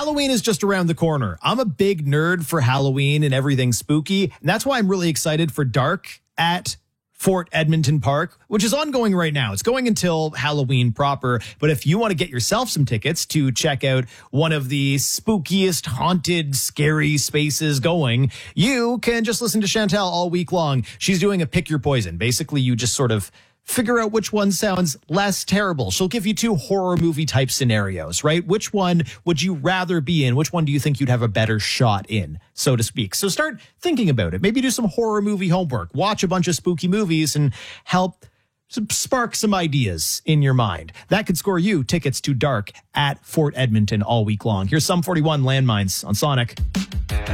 Halloween is just around the corner. I'm a big nerd for Halloween and everything spooky. And that's why I'm really excited for Dark at Fort Edmonton Park, which is ongoing right now. It's going until Halloween proper. But if you want to get yourself some tickets to check out one of the spookiest, haunted, scary spaces going, you can just listen to Chantel all week long. She's doing a pick your poison. Basically, you just sort of figure out which one sounds less terrible. She'll give you 2 horror movie type scenarios, right? Which one would you rather be in? Which one do you think you'd have a better shot in, so to speak? So start thinking about it. Maybe do some horror movie homework. Watch a bunch of spooky movies and help spark some ideas in your mind. That could score you tickets to Dark at Fort Edmonton all week long. Here's Sum 41 Landmines on Sonic.